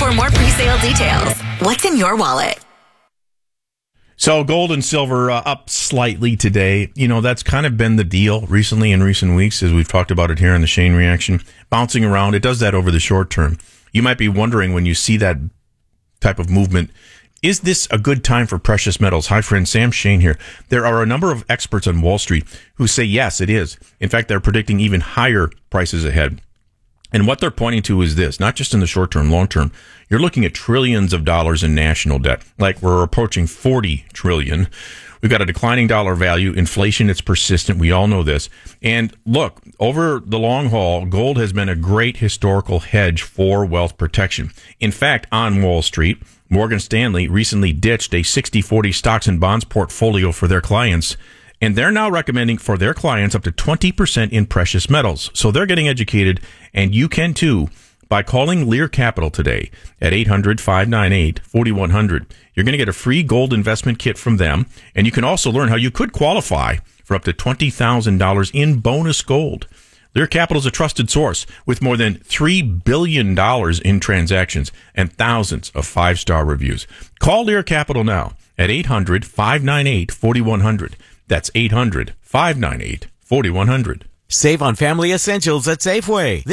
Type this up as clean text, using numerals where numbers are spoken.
For more pre-sale details, what's in your wallet? So gold and silver up slightly today. You know, that's kind of been the deal recently in recent weeks, as we've talked about it here in the Shane Reaction. Bouncing around, it does that over the short term. You might be wondering when you see that type of movement, is this a good time for precious metals? Hi, friend, Sam Shane here. There are a number of experts on Wall Street who say yes, it is. In fact, they're predicting even higher prices ahead. And what they're pointing to is this, not just in the short term, long term. You're looking at trillions of dollars in national debt. Like we're approaching 40 trillion. We've got a declining dollar value. Inflation, it's persistent. We all know this. And look, over the long haul, gold has been a great historical hedge for wealth protection. In fact, on Wall Street, Morgan Stanley recently ditched a 60-40 stocks and bonds portfolio for their clients. And they're now recommending for their clients up to 20% in precious metals. So they're getting educated, and you can too, by calling Lear Capital today at 800-598-4100. You're going to get a free gold investment kit from them, and you can also learn how you could qualify for up to $20,000 in bonus gold. Lear Capital is a trusted source with more than $3 billion in transactions and thousands of five-star reviews. Call Lear Capital now at 800-598-4100. That's 800-598-4100. Save on family essentials at Safeway.